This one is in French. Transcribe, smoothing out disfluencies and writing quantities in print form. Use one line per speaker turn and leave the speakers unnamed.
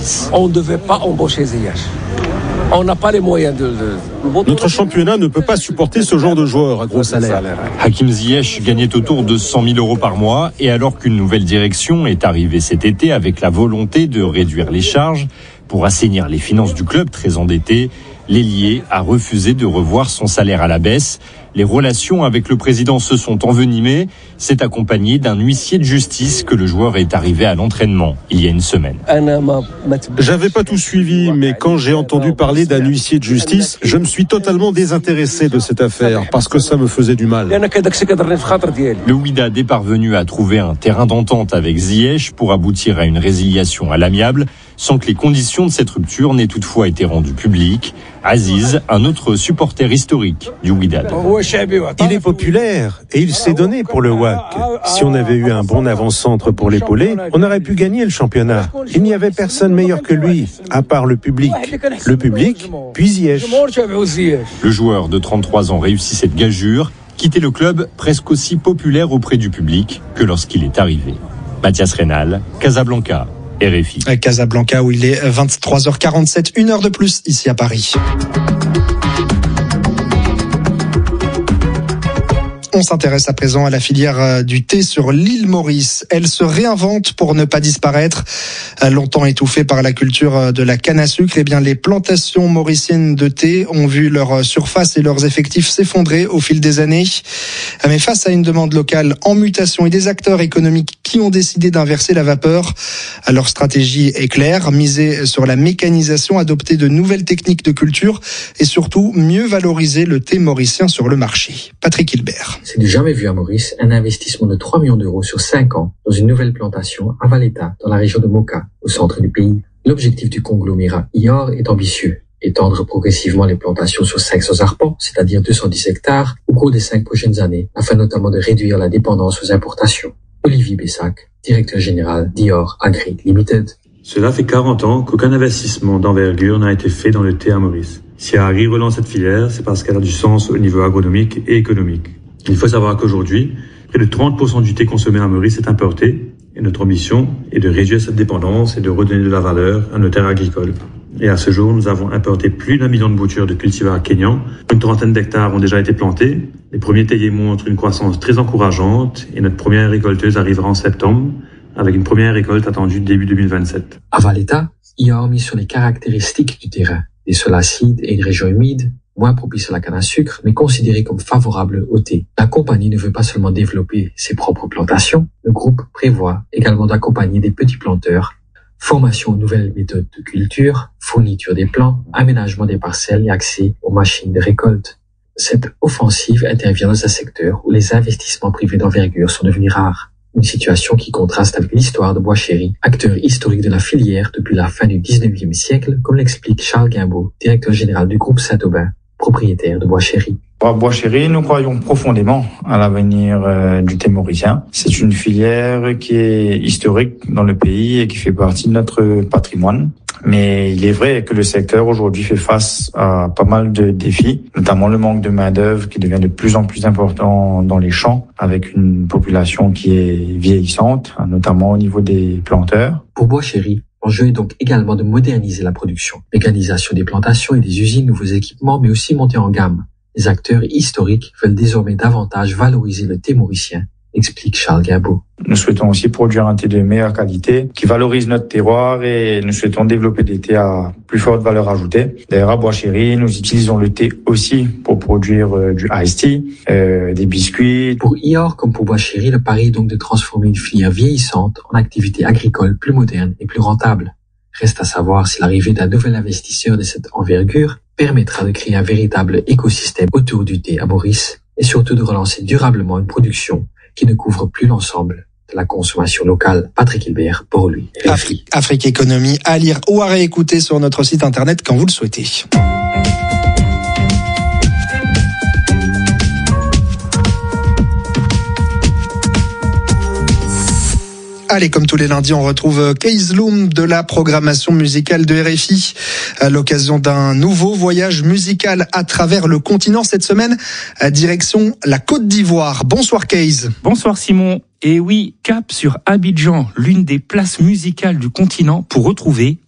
Nice.
On ne devait pas embaucher Ziyech. On n'a pas les moyens de...
Notre championnat ne peut pas supporter ce genre de joueurs à gros salaire.
Hakim Ziyech gagnait autour de 100 000 euros par mois et alors qu'une nouvelle direction est arrivée cet été avec la volonté de réduire les charges pour assainir les finances du club très endetté, l'ailier a refusé de revoir son salaire à la baisse. Les relations avec le président se sont envenimées. C'est accompagné d'un huissier de justice que le joueur est arrivé à l'entraînement il y a une semaine.
J'avais pas tout suivi, mais quand j'ai entendu parler d'un huissier de justice, je me suis totalement désintéressé de cette affaire parce que ça me faisait du mal.
Le Wydad est parvenu à trouver un terrain d'entente avec Ziyech pour aboutir à une résiliation à l'amiable, sans que les conditions de cette rupture n'aient toutefois été rendues publiques. Aziz, un autre supporter historique du Wydad.
Il est populaire et il s'est donné pour le WAC. Si on avait eu un bon avant-centre pour l'épauler, on aurait pu gagner le championnat. Il n'y avait personne meilleur que lui, à part le public. Le public, puis Ziyech.
Le joueur de 33 ans réussit cette gageure, quitter le club presque aussi populaire auprès du public que lorsqu'il est arrivé. Mathias Reynal, Casablanca. RFI.
À Casablanca où il est 23h47, 1 heure de plus ici à Paris. On s'intéresse à présent à la filière du thé sur l'île Maurice. Elle se réinvente pour ne pas disparaître. Longtemps étouffée par la culture de la canne à sucre, les plantations mauriciennes de thé ont vu leur surface et leurs effectifs s'effondrer au fil des années. Mais face à une demande locale en mutation et des acteurs économiques qui ont décidé d'inverser la vapeur, leur stratégie est claire, miser sur la mécanisation, adopter de nouvelles techniques de culture et surtout mieux valoriser le thé mauricien sur le marché. Patrick Hilbert.
C'est du jamais vu à Maurice, un investissement de 3 millions d'euros sur 5 ans dans une nouvelle plantation à Valletta, dans la région de Moka, au centre du pays. L'objectif du conglomérat IOR est ambitieux. Étendre progressivement les plantations sur 500 arpents, c'est-à-dire 210 hectares, au cours des 5 prochaines années, afin notamment de réduire la dépendance aux importations. Olivier Bessac, directeur général d'IOR Agri Limited.
Cela fait 40 ans qu'aucun investissement d'envergure n'a été fait dans le thé à Maurice. Si Agri relance cette filière, c'est parce qu'elle a du sens au niveau agronomique et économique. Il faut savoir qu'aujourd'hui, près de 30% du thé consommé à Maurice est importé et notre ambition est de réduire cette dépendance et de redonner de la valeur à nos terres agricoles. Et à ce jour, nous avons importé plus d'1 million de boutures de cultivars kényans. Une 30aine d'hectares ont déjà été plantés. Les premiers théiers montrent une croissance très encourageante et notre première récolteuse arrivera en septembre avec une première récolte attendue début 2027.
À Valletta, IOR mise sur les caractéristiques du terrain, des sols acides et une région humide, moins propice à la canne à sucre, mais considérée comme favorable au thé. La compagnie ne veut pas seulement développer ses propres plantations, le groupe prévoit également d'accompagner des petits planteurs, formation aux nouvelles méthodes de culture, fourniture des plants, aménagement des parcelles et accès aux machines de récolte. Cette offensive intervient dans un secteur où les investissements privés d'envergure sont devenus rares. Une situation qui contraste avec l'histoire de Bois-Chéry, acteur historique de la filière depuis la fin du 19e siècle, comme l'explique Charles Guimbaud, directeur général du groupe Saint-Aubin, propriétaire de Bois-Chéry.
À Bois-Chéry, nous croyons profondément à l'avenir du thé mauricien. C'est une filière qui est historique dans le pays et qui fait partie de notre patrimoine. Mais il est vrai que le secteur aujourd'hui fait face à pas mal de défis, notamment le manque de main-d'œuvre qui devient de plus en plus important dans les champs, avec une population qui est vieillissante, notamment au niveau des planteurs.
Pour Bois-Chéry, l'enjeu est donc également de moderniser la production, mécanisation des plantations et des usines, nouveaux équipements, mais aussi monter en gamme. Les acteurs historiques veulent désormais davantage valoriser le thé mauricien, explique Charles Guimbaud.
Nous souhaitons aussi produire un thé de meilleure qualité qui valorise notre terroir et nous souhaitons développer des thés à plus forte valeur ajoutée. D'ailleurs, à Bois-Chéry, nous utilisons le thé aussi pour produire du iced tea, des biscuits.
Pour IOR comme pour Bois-Chéry, le pari est donc de transformer une filière vieillissante en activité agricole plus moderne et plus rentable. Reste à savoir si l'arrivée d'un nouvel investisseur de cette envergure permettra de créer un véritable écosystème autour du thé à Maurice et surtout de relancer durablement une production qui ne couvre plus l'ensemble de la consommation locale. Patrick Hilbert, pour lui.
Afrique Économie, à lire ou à réécouter sur notre site internet quand vous le souhaitez. Allez, comme tous les lundis, on retrouve Kees Loom de la programmation musicale de RFI à l'occasion d'un nouveau voyage musical à travers le continent cette semaine, direction la Côte d'Ivoire. Bonsoir Kees.
Bonsoir Simon. Et oui, cap sur Abidjan, l'une des places musicales du continent pour retrouver